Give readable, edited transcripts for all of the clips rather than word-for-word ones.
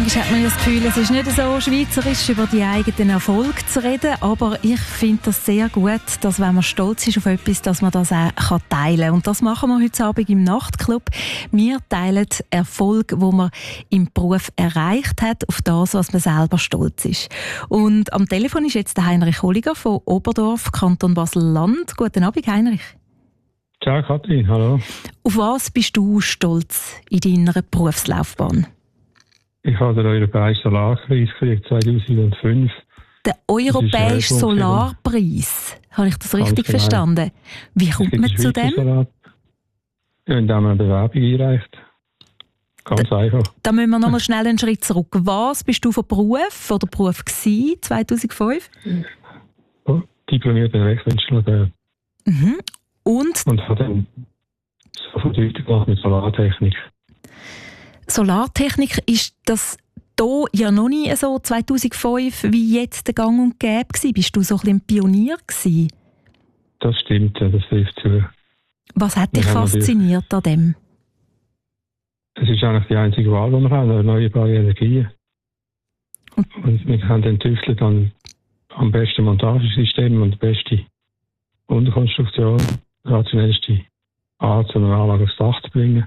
Manchmal hat man ja das Gefühl, es ist nicht so schweizerisch, über die eigenen Erfolge zu reden, aber ich finde das sehr gut, dass wenn man stolz ist auf etwas, dass man das auch teilen kann. Und das machen wir heute Abend im Nachtclub. Wir teilen Erfolg, den man im Beruf erreicht hat, auf das, was man selber stolz ist. Und am Telefon ist jetzt der Heinrich Holliger von Oberdorf, Kanton Basel-Land. Guten Abend, Heinrich. Ciao, Kathrin, hallo. Auf was bist du stolz in deiner Berufslaufbahn? Ich habe den Europäischen Solarpreis gekriegt 2005. Der Europäische Solarpreis? Habe ich das richtig verstanden? Wie kommt man zu dem? Ja, indem man eine Bewerbung einreicht. Ganz einfach. Da müssen wir noch mal schnell einen Schritt zurück. Was bist du von Beruf oder Beruf gewesen, 2005? Diplomierter Rechtsingenieur. Und habe dann so viel gemacht mit Solartechnik. Solartechnik, ist das hier ja noch nie so 2005 wie jetzt der Gang und Gäbe gewesen? Bist du so ein bisschen ein Pionier gewesen? Das stimmt, ja, das trifft zu. Was hat dich fasziniert an dem? Es ist eigentlich die einzige Wahl, die wir haben, erneuerbare Energien. Und wir haben entwickelt am besten Montagesystem und die beste Unterkonstruktion, die rationellste Art, so eine Anlage aufs Dach zu bringen.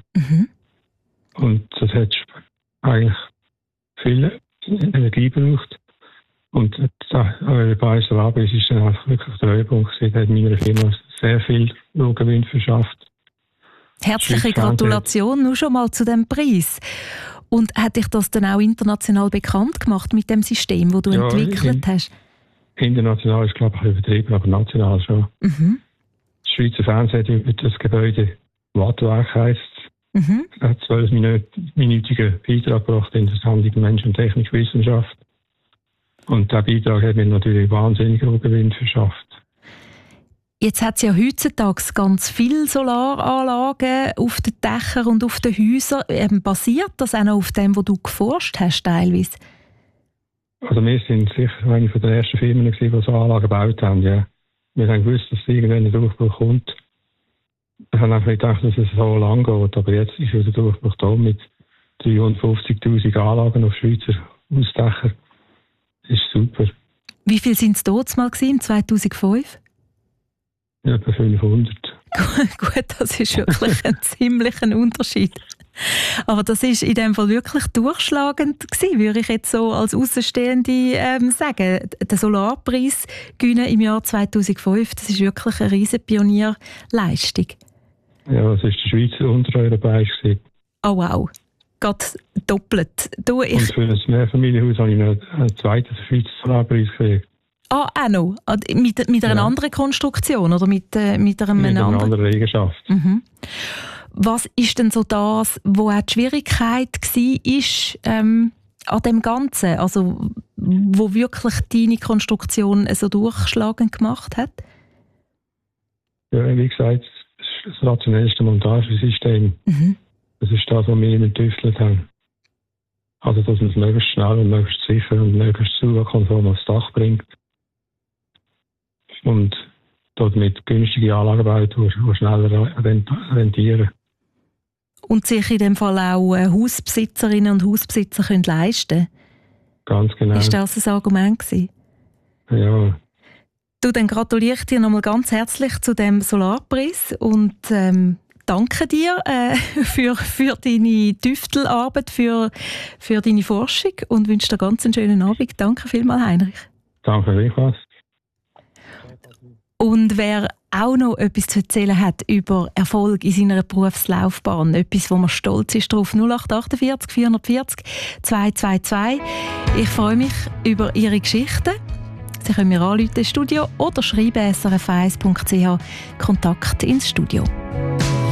Und das hat eigentlich viel Energie gebraucht. Und der Europäische Solarpreis ist dann einfach wirklich der Höhepunkt gewesen. Hat meiner Firma sehr viel Lohngewinn verschafft. Herzliche Gratulation nur schon mal zu dem Preis. Und hat dich das dann auch international bekannt gemacht mit dem System, das du entwickelt hast? International ist, glaube ich, übertrieben, aber national schon. Das Schweizer Fernsehen über das Gebäude Wattwerk heisst. Er hat 12-minütigen Beitrag gebracht in der Sendung Mensch- und Technikwissenschaft. Und dieser Beitrag hat mir natürlich wahnsinnig hohen Gewinn verschafft. Jetzt hat es ja heutzutage ganz viele Solaranlagen auf den Dächern und auf den Häusern. Basiert das auch noch auf dem, was du geforscht hast, teilweise? Also wir sind sicher eine der ersten Firmen, die so Anlagen gebaut haben. Ja. Wir haben gewusst, dass irgendwann ein Durchbruch kommt. Ich habe einfach nicht gedacht, dass es so lang geht, aber jetzt ist der Durchbruch da mit 350'000 Anlagen auf Schweizer Hausdächern. Das ist super. Wie viel sind es dort mal im 2005? Ja, etwa 500. Gut, das ist wirklich ein ziemlicher Unterschied. Aber das ist in dem Fall wirklich durchschlagend gewesen, würde ich jetzt so als Außenstehende sagen. Der Solarpreis gewinnen im Jahr 2005, das ist wirklich eine riesen Pionierleistung. Ja, das ist der Schweizer Untereuropäisch gewesen. Oh wow, gerade doppelt. Und für ein Mehrfamilienhaus habe ich noch einen zweiten Schweizer Solarpreis gekriegt. Ah, auch noch? Mit einer anderen Konstruktion oder mit einer anderen Eigenschaft. Was ist denn so das, wo auch die Schwierigkeit war an dem Ganzen? Also, wo wirklich deine Konstruktion so durchschlagend gemacht hat? Ja, wie gesagt, das rationellste Montagesystem. Das ist das, was wir entwickelt haben. Also, dass man es möglichst schnell und möglichst sicher und möglichst sauberkonform aufs Dach bringt. Und dort mit günstigen Anlagen baut, die schneller rentieren. Und sich in dem Fall auch Hausbesitzerinnen und Hausbesitzer können leisten können? Ganz genau. Ist das ein Argument gewesen? Ja. Du, dann gratuliere ich dir nochmal ganz herzlich zu dem Solarpreis und danke dir für deine Tüftelarbeit, für deine Forschung und wünsche dir ganz einen schönen Abend. Danke vielmals, Heinrich. Danke vielmals. Und wer auch noch etwas zu erzählen hat über Erfolg in seiner Berufslaufbahn, etwas, wo man stolz ist drauf, 0848 440 222. Ich freue mich über Ihre Geschichten. Sie können mir anrufen ins Studio oder schreiben srf1.ch Kontakt ins Studio.